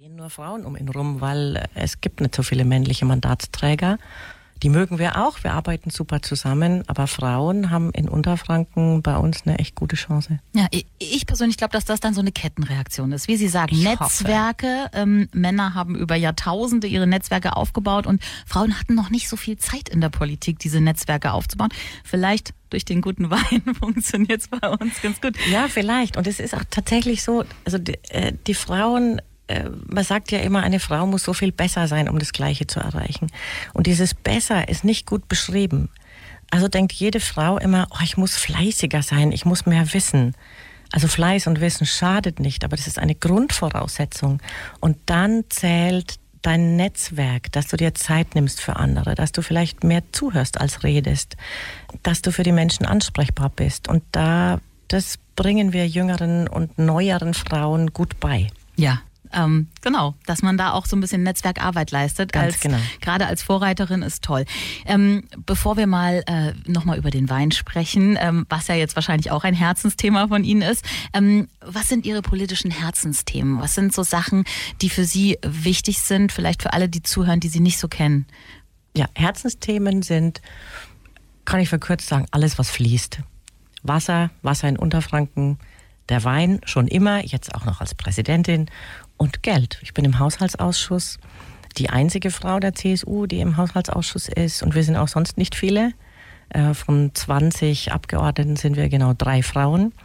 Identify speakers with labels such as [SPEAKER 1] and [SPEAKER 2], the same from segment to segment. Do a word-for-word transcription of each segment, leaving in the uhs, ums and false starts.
[SPEAKER 1] Gehen nur Frauen um ihn rum, weil es gibt nicht so viele männliche Mandatsträger. Die mögen wir auch, wir arbeiten super zusammen, aber Frauen haben in Unterfranken bei uns eine echt gute Chance.
[SPEAKER 2] Ja, ich persönlich glaube, dass das dann so eine Kettenreaktion ist. Wie Sie sagen,
[SPEAKER 1] Ich
[SPEAKER 2] Netzwerke, ähm, Männer haben über Jahrtausende ihre Netzwerke aufgebaut und Frauen hatten noch nicht so viel Zeit in der Politik, diese Netzwerke aufzubauen. Vielleicht durch den guten Wein funktioniert es bei uns ganz gut.
[SPEAKER 1] Ja, vielleicht. Und es ist auch tatsächlich so, also die, äh, die Frauen... Man sagt ja immer, eine Frau muss so viel besser sein, um das Gleiche zu erreichen. Und dieses Besser ist nicht gut beschrieben. Also denkt jede Frau immer, oh, ich muss fleißiger sein, ich muss mehr wissen. Also Fleiß und Wissen schadet nicht, aber das ist eine Grundvoraussetzung. Und dann zählt dein Netzwerk, dass du dir Zeit nimmst für andere, dass du vielleicht mehr zuhörst als redest, dass du für die Menschen ansprechbar bist. Und da, das bringen wir jüngeren und neueren Frauen gut bei.
[SPEAKER 2] Ja. Ähm, genau, dass man da auch so ein bisschen Netzwerkarbeit leistet.
[SPEAKER 1] Ganz
[SPEAKER 2] als,
[SPEAKER 1] genau.
[SPEAKER 2] Gerade als Vorreiterin ist toll. Ähm, bevor wir mal äh, nochmal über den Wein sprechen, ähm, was ja jetzt wahrscheinlich auch ein Herzensthema von Ihnen ist, ähm, was sind Ihre politischen Herzensthemen? Was sind so Sachen, die für Sie wichtig sind, vielleicht für alle, die zuhören, die Sie nicht so kennen?
[SPEAKER 1] Ja, Herzensthemen sind, kann ich verkürzt sagen, alles, was fließt. Wasser, Wasser in Unterfranken, der Wein schon immer, jetzt auch noch als Präsidentin, und Geld. Ich bin im Haushaltsausschuss die einzige Frau der C S U, die im Haushaltsausschuss ist, und wir sind auch sonst nicht viele. Äh, von zwanzig Abgeordneten sind wir genau drei Frauen.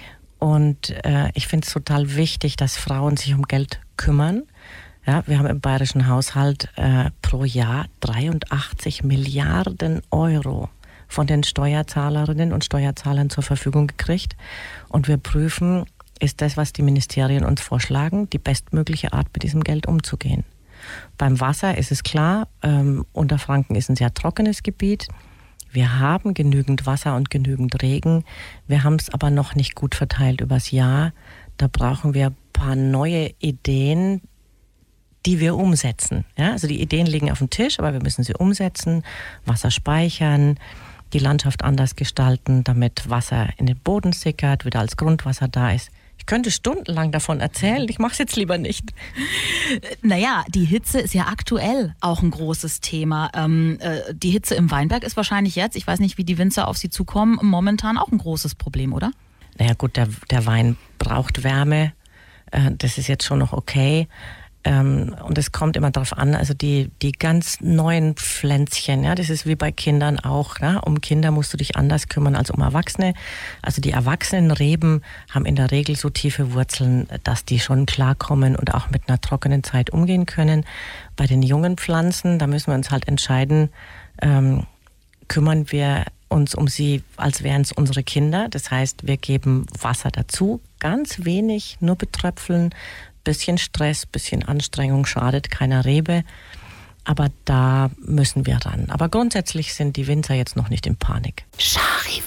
[SPEAKER 1] Und äh, ich finde es total wichtig, dass Frauen sich um Geld kümmern. Ja, wir haben im bayerischen Haushalt äh, pro Jahr dreiundachtzig Milliarden Euro von den Steuerzahlerinnen und Steuerzahlern zur Verfügung gekriegt. Und wir prüfen, ist das, was die Ministerien uns vorschlagen, die bestmögliche Art, mit diesem Geld umzugehen. Beim Wasser ist es klar, ähm, Unterfranken ist ein sehr trockenes Gebiet. Wir haben genügend Wasser und genügend Regen. Wir haben es aber noch nicht gut verteilt übers Jahr. Da brauchen wir ein paar neue Ideen, die wir umsetzen. Ja, also die Ideen liegen auf dem Tisch, aber wir müssen sie umsetzen, Wasser speichern, die Landschaft anders gestalten, damit Wasser in den Boden sickert, wieder als Grundwasser da ist. Ich könnte stundenlang davon erzählen, ich mache es jetzt lieber nicht.
[SPEAKER 2] Naja, die Hitze ist ja aktuell auch ein großes Thema. Ähm, äh, die Hitze im Weinberg ist wahrscheinlich jetzt, ich weiß nicht, wie die Winzer auf Sie zukommen, momentan auch ein großes Problem, oder?
[SPEAKER 1] Naja gut, der, der Wein braucht Wärme, äh, das ist jetzt schon noch okay. Ähm, und es kommt immer drauf an, also die, die ganz neuen Pflänzchen, ja, das ist wie bei Kindern auch, ne? Um Kinder musst du dich anders kümmern als um Erwachsene. Also die erwachsenen Reben haben in der Regel so tiefe Wurzeln, dass die schon klarkommen und auch mit einer trockenen Zeit umgehen können. Bei den jungen Pflanzen, da müssen wir uns halt entscheiden, ähm, kümmern wir uns um sie, als wären es unsere Kinder. Das heißt, wir geben Wasser dazu, ganz wenig, nur betröpfeln. Bisschen Stress, bisschen Anstrengung schadet keiner Rebe, aber da müssen wir ran. Aber grundsätzlich sind die Winzer jetzt noch nicht in Panik.
[SPEAKER 2] Schade.